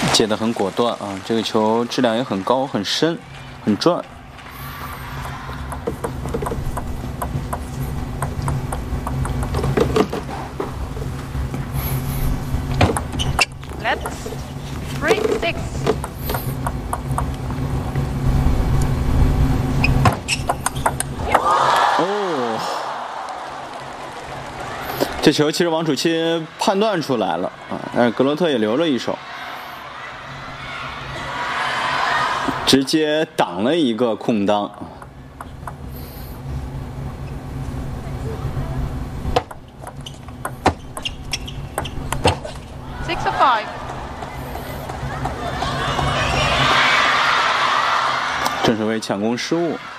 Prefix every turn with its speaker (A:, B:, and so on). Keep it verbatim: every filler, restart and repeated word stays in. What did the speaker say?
A: 接得很果断啊，这个球质量也很高、很深、很转。
B: Let's three six。
A: 哦，这球其实王楚钦判断出来了啊，但是格罗特也留了一手。 直接挡了一个空当。
B: Six or five。
A: 郑世威抢攻失误。